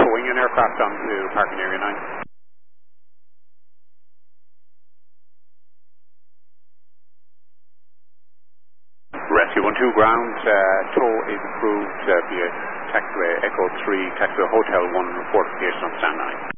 towing an aircraft onto parking area 9. Rescue 12 ground, tow is approved via taxiway Echo 3, taxiway Hotel 1, fortification on stand 9.